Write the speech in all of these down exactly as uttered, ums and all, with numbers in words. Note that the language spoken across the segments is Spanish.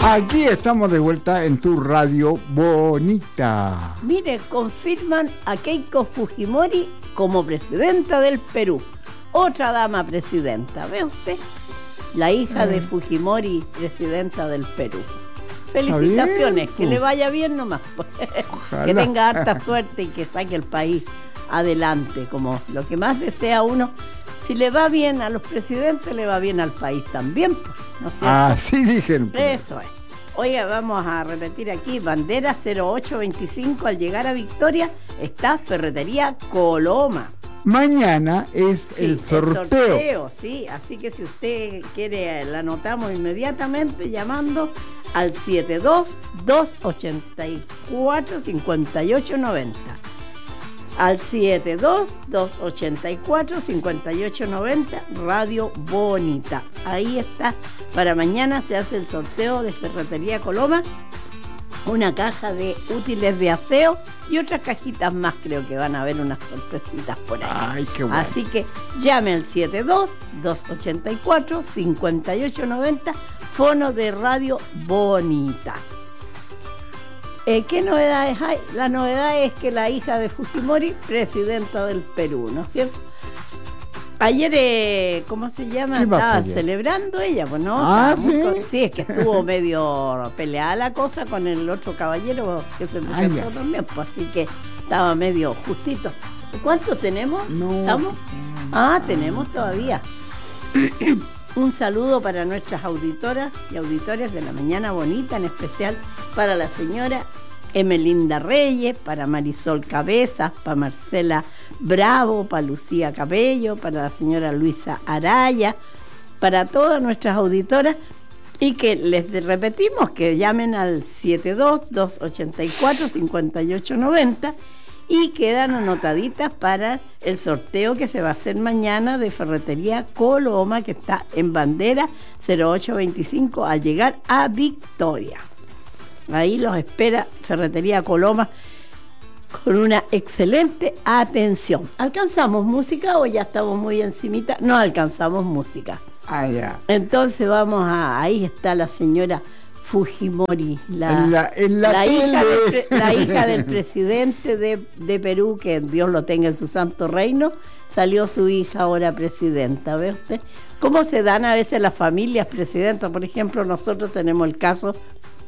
Aquí estamos de vuelta en tu radio bonita. Mire, confirman a Keiko Fujimori como presidenta del Perú. Otra dama presidenta, ¿ve usted? La hija de Fujimori, presidenta del Perú. Felicitaciones, que le vaya bien nomás. Que tenga harta suerte y que saque el país adelante, como lo que más desea uno. Si le va bien a los presidentes, le va bien al país también, ¿no es cierto? Así dijeron. Eso es. Oiga, vamos a repetir aquí, bandera cero ocho veinticinco, al llegar a Victoria está Ferretería Coloma. Mañana es sí, el, sorteo. el sorteo. Sí, así que si usted quiere, la anotamos inmediatamente llamando al siete dos, dos ocho cuatro, cinco ocho nueve cero. Al siete dos, dos ocho cuatro, cinco ocho nueve cero, Radio Bonita. Ahí está. Para mañana se hace el sorteo de Ferretería Coloma. Una caja de útiles de aseo y otras cajitas más, creo que van a haber unas sorpresitas por ahí. Ay, qué bueno. Así que llame al siete dos, dos ocho cuatro, cinco ocho nueve cero, fono de Radio Bonita. Eh, ¿Qué novedades hay? La novedad es que la hija de Fujimori, presidenta del Perú, ¿no es cierto? Ayer, eh, ¿cómo se llama? Estaba celebrando ella, pues, ¿no? Ah, ¿sí? Con... sí, es que estuvo medio peleada la cosa con el otro caballero que se presentó también, pues, así que estaba medio justito. ¿Cuántos tenemos? No. ¿Estamos? Ah, tenemos todavía. Un saludo para nuestras auditoras y auditores de La Mañana Bonita, en especial para la señora Emelinda Reyes, para Marisol Cabezas, para Marcela Bravo, para Lucía Cabello, para la señora Luisa Araya, para todas nuestras auditoras, y que les repetimos que llamen al siete dos, dos ocho cuatro, cinco ocho nueve cero y quedan anotaditas para el sorteo que se va a hacer mañana de Ferretería Coloma, que está en bandera cero ocho veinticinco al llegar a Victoria. Ahí los espera Ferretería Coloma con una excelente atención. ¿Alcanzamos música o ya estamos muy encimita? No alcanzamos música. Ah, ya. Entonces vamos a... Ahí está la señora Fujimori, la, en la, en la, la, hija, del, la hija del presidente de, de Perú, que Dios lo tenga en su santo reino. Salió su hija ahora presidenta, ¿ve usted? ¿Cómo se dan a veces las familias presidentas? Por ejemplo, nosotros tenemos el caso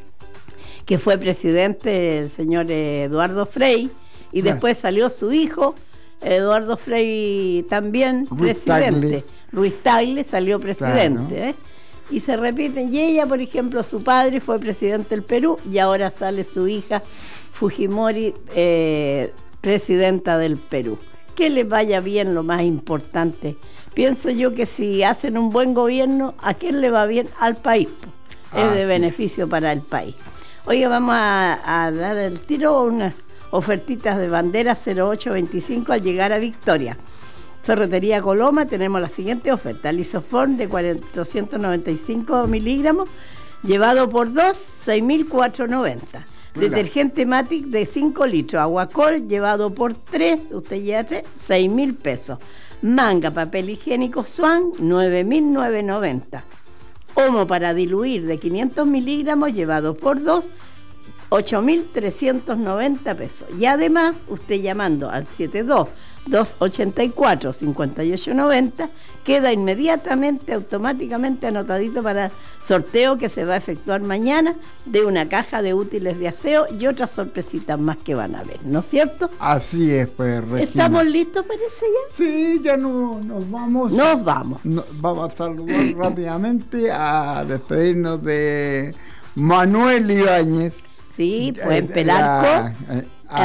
que fue presidente el señor Eduardo Frei, y claro, después salió su hijo, Eduardo Frei también Ruiz presidente. Tagle. Ruiz Tagle salió presidente, claro, ¿eh? Y se repiten, y ella, por ejemplo, su padre fue presidente del Perú, y ahora sale su hija Fujimori, eh, presidenta del Perú. Que les vaya bien, lo más importante. Pienso yo que si hacen un buen gobierno, ¿a quién le va bien? Al país. Ah, es de sí. beneficio para el país. Oiga, vamos a, a dar el tiro unas ofertitas de bandera cero ocho veinticinco al llegar a Victoria. Ferretería Coloma, tenemos la siguiente oferta: Lisoform de cuatrocientos noventa y cinco miligramos, llevado por dos, seis mil cuatrocientos noventa. Detergente Matic de cinco litros, Aguacol, llevado por tres, usted lleva tres, seis mil pesos. Manga, papel higiénico Swan, nueve mil novecientos noventa. Omo para diluir de quinientos miligramos, llevado por dos, ocho mil trescientos noventa pesos. Y además, usted llamando al siete dos, dos ocho cuatro, cinco ocho nueve cero, queda inmediatamente, automáticamente anotadito para el sorteo que se va a efectuar mañana de una caja de útiles de aseo y otras sorpresitas más que van a ver, ¿no es cierto? Así es, pues, Regina. ¿Estamos listos, parece ya? Sí, ya no, nos vamos. Nos vamos. No, vamos a saludar rápidamente, a despedirnos de Manuel Ibáñez. Sí, pues en Pelarco. Eh, a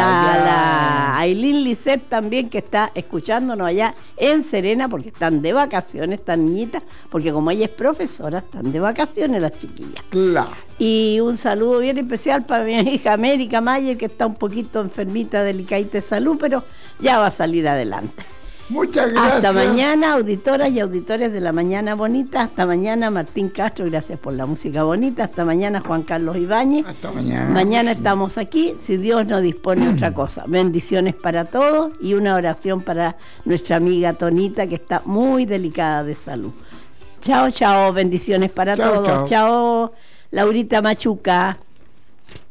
la Ailín Lisset también, que está escuchándonos allá en Serena, porque están de vacaciones, están niñitas, porque como ella es profesora, están de vacaciones las chiquillas. Claro. Y un saludo bien especial para mi hija América Mayer, que está un poquito enfermita, delicadita de salud, pero ya va a salir adelante. Muchas gracias. Hasta mañana, auditoras y auditores de La Mañana Bonita. Hasta mañana, Martín Castro, gracias por la música bonita. Hasta mañana, Juan Carlos Ibáñez. Hasta mañana. Mañana estamos aquí, si Dios nos dispone otra cosa. Bendiciones para todos y una oración para nuestra amiga Tonita, que está muy delicada de salud. Chao, chao, bendiciones para chao, todos. Chao. Chao. Laurita Machuca,